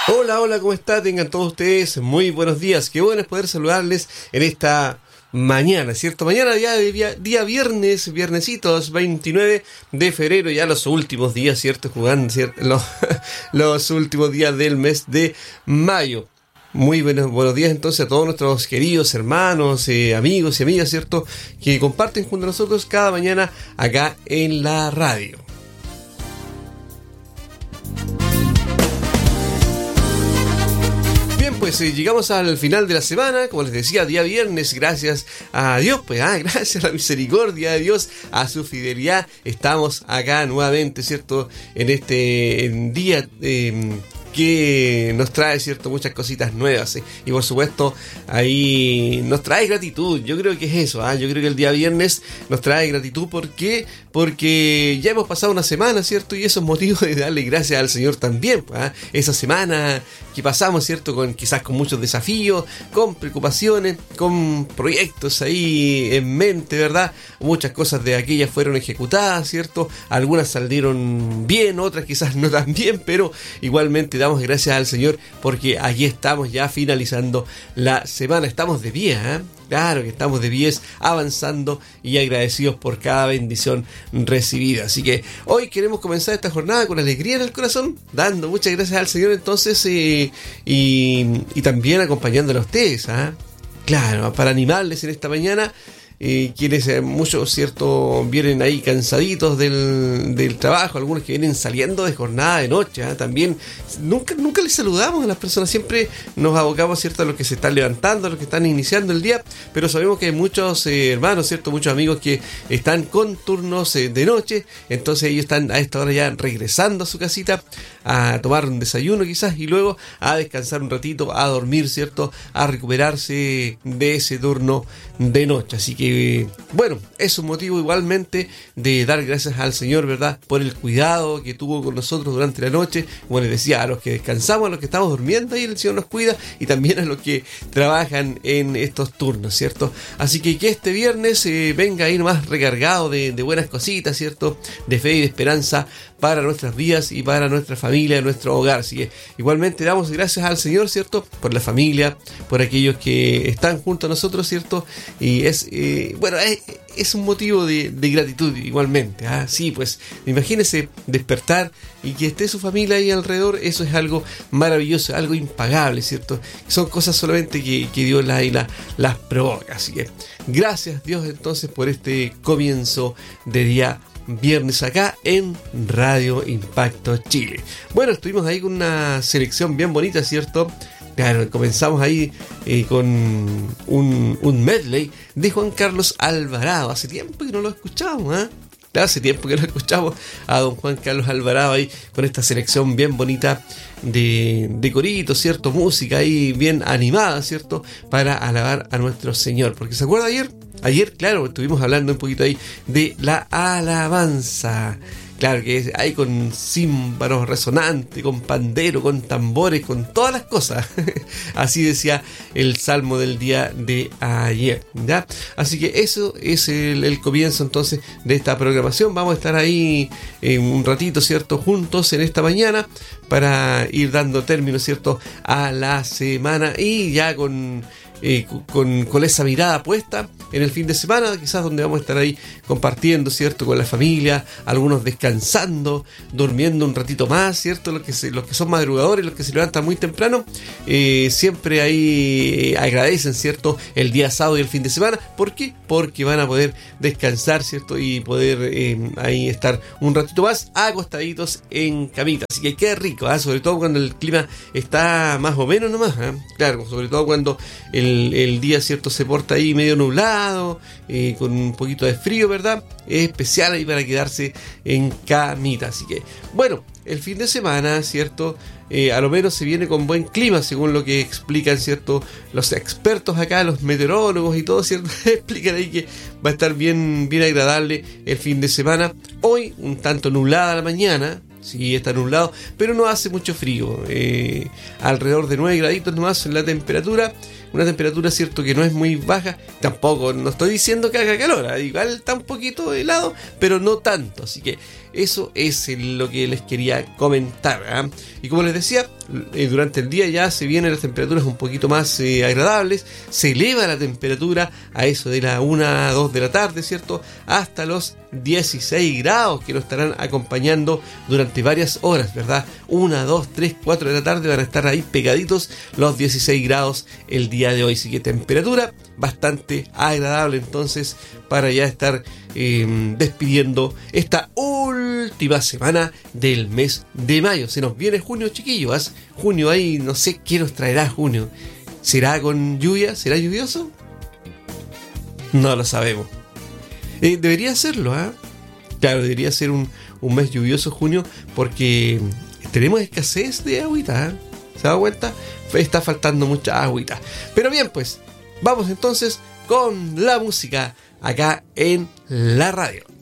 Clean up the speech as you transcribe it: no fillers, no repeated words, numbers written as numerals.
Hola, hola, ¿cómo está? Tengan todos ustedes muy buenos días. Qué bueno es poder saludarles en esta mañana, ¿cierto? Mañana día viernes, viernesitos, 29 de febrero, ya los últimos días, ¿cierto? Jugando, ¿cierto? Los últimos días del mes de mayo. Muy buenos días entonces a todos nuestros queridos hermanos, amigos y amigas, ¿cierto? Que comparten junto a nosotros cada mañana acá en la radio. Pues llegamos al final de la semana, como les decía, día viernes, gracias a Dios, gracias a la misericordia de Dios, a su fidelidad, estamos acá nuevamente, ¿cierto? En este día que nos trae, ¿cierto? Muchas cositas nuevas, y por supuesto ahí nos trae gratitud. Yo creo que es eso, yo creo que el día viernes nos trae gratitud. ¿Por qué? Porque ya hemos pasado una semana, ¿cierto? Y eso es motivo de darle gracias al Señor también, esa semana que pasamos, ¿cierto? Quizás con muchos desafíos, con preocupaciones, con proyectos ahí en mente, ¿verdad? Muchas cosas de aquellas fueron ejecutadas, ¿cierto? Algunas salieron bien, otras quizás no tan bien, pero igualmente damos gracias al Señor porque allí estamos ya finalizando la semana. Estamos de pie, Claro que estamos de pies, avanzando y agradecidos por cada bendición recibida. Así que hoy queremos comenzar esta jornada con alegría en el corazón, dando muchas gracias al Señor entonces y también acompañándole a ustedes, Claro, para animarles en esta mañana. Quienes muchos, ¿cierto?, vienen ahí cansaditos del trabajo, algunos que vienen saliendo de jornada de noche, también nunca les saludamos a las personas, siempre nos abocamos, ¿cierto?, a los que se están levantando, a los que están iniciando el día, pero sabemos que hay muchos hermanos, ¿cierto?, muchos amigos que están con turnos de noche, entonces ellos están a esta hora ya regresando a su casita a tomar un desayuno quizás y luego a descansar un ratito, a dormir, ¿cierto?, a recuperarse de ese turno de noche. Así que bueno, es un motivo igualmente de dar gracias al Señor, ¿verdad?, por el cuidado que tuvo con nosotros durante la noche. Como les decía, a los que descansamos, a los que estamos durmiendo, ahí el Señor nos cuida, y también a los que trabajan en estos turnos, ¿cierto? Así que este viernes venga ahí nomás recargado de buenas cositas, ¿cierto?, de fe y de esperanza para nuestras vidas y para nuestra familia, nuestro hogar. Así que igualmente damos gracias al Señor, ¿cierto?, por la familia, por aquellos que están junto a nosotros, ¿cierto? Y es un motivo de gratitud igualmente. Sí, pues imagínese despertar y que esté su familia ahí alrededor. Eso es algo maravilloso, algo impagable, ¿cierto? Son cosas solamente que Dios las provoca. Así que gracias Dios entonces por este comienzo de día viernes acá en Radio Impacto Chile. Bueno, estuvimos ahí con una selección bien bonita, ¿cierto? Claro, comenzamos ahí con un medley de Juan Carlos Alvarado. Hace tiempo que no lo escuchábamos, Claro, hace tiempo que no escuchamos a don Juan Carlos Alvarado ahí con esta selección bien bonita de coritos, ¿cierto? Música ahí bien animada, ¿cierto? Para alabar a nuestro Señor. Porque ¿se acuerda ayer, claro, estuvimos hablando un poquito ahí de la alabanza. Claro que es ahí con címbalos resonantes, con pandero, con tambores, con todas las cosas. Así decía el salmo del día de ayer, ¿ya? Así que eso es el comienzo entonces de esta programación. Vamos a estar ahí un ratito, ¿cierto?, juntos en esta mañana para ir dando término, ¿cierto?, a la semana y ya con esa mirada puesta en el fin de semana, quizás donde vamos a estar ahí compartiendo, ¿cierto?, con la familia, algunos descansando, durmiendo un ratito más, ¿cierto?, los que son madrugadores, los que se levantan muy temprano, siempre ahí agradecen, ¿cierto?, el día sábado y el fin de semana. ¿Por qué? Porque van a poder descansar, ¿cierto?, y poder ahí estar un ratito más acostaditos en camita. Así que qué rico, sobre todo cuando el clima está más o menos nomás, claro, sobre todo cuando el día, ¿cierto?, se porta ahí medio nublado, con un poquito de frío, ¿verdad? Es especial ahí para quedarse en camita. Así que, bueno, el fin de semana, ¿cierto?, a lo menos se viene con buen clima, según lo que explican, ¿cierto?, los expertos acá, los meteorólogos y todo, ¿cierto? Explican ahí que va a estar bien agradable el fin de semana. Hoy, un tanto nublada la mañana. Sí, está nublado, pero no hace mucho frío. Alrededor de 9 graditos nomás en la temperatura. Una temperatura, cierto, que no es muy baja. Tampoco, no estoy diciendo que haga calor. Igual está un poquito helado, pero no tanto. Así que Eso es lo que les quería comentar, ¿eh? Y como les decía, durante el día ya se vienen las temperaturas un poquito más agradables, se eleva la temperatura a eso de la 1, 2 de la tarde, ¿cierto? Hasta los 16 grados que nos estarán acompañando durante varias horas, ¿verdad? 1, 2, 3, 4 de la tarde van a estar ahí pegaditos los 16 grados el día de hoy. Así que temperatura bastante agradable entonces para ya estar despidiendo esta última semana del mes de mayo. Se nos viene junio, chiquillos. Junio ahí, no sé qué nos traerá junio. ¿Será con lluvia? ¿Será lluvioso? No lo sabemos. Debería serlo, ¿ah? Claro, debería ser un mes lluvioso junio porque tenemos escasez de agüita, ¿eh? ¿Se da cuenta? Está faltando mucha agüita. Pero bien, pues, vamos entonces con la música acá en la radio.